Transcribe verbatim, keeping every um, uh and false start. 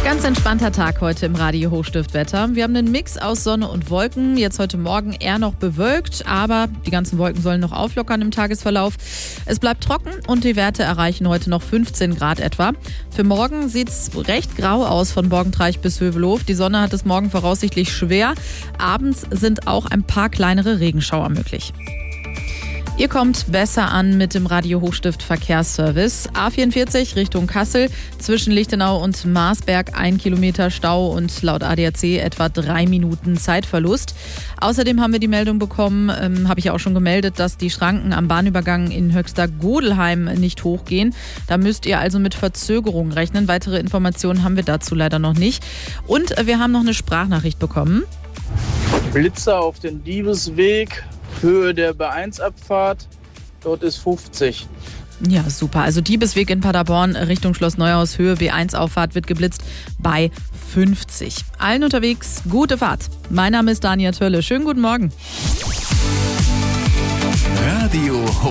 Ganz entspannter Tag heute im Radio Hochstift-Wetter. Wir haben einen Mix aus Sonne und Wolken. Jetzt heute Morgen eher noch bewölkt, aber die ganzen Wolken sollen noch auflockern im Tagesverlauf. Es bleibt trocken und die Werte erreichen heute noch fünfzehn Grad etwa. Für morgen sieht es recht grau aus von Borgentreich bis Hövelhof. Die Sonne hat es morgen voraussichtlich schwer. Abends sind auch ein paar kleinere Regenschauer möglich. Ihr kommt besser an mit dem Radio Hochstift Verkehrsservice. A vierundvierzig Richtung Kassel, zwischen Lichtenau und Marsberg ein Kilometer Stau und laut A D A C etwa drei Minuten Zeitverlust. Außerdem haben wir die Meldung bekommen, ähm, habe ich ja auch schon gemeldet, dass die Schranken am Bahnübergang in Höxter-Godelheim nicht hochgehen. Da müsst ihr also mit Verzögerung rechnen. Weitere Informationen haben wir dazu leider noch nicht. Und wir haben noch eine Sprachnachricht bekommen. Blitzer auf den Diebesweg. Höhe der B eins Abfahrt, dort ist fünfzig. Ja, super. Also Diebesweg in Paderborn Richtung Schloss Neuhaus, Höhe B eins Auffahrt wird geblitzt bei fünfzig. Allen unterwegs, gute Fahrt. Mein Name ist Dania Tölle. Schönen guten Morgen. Radio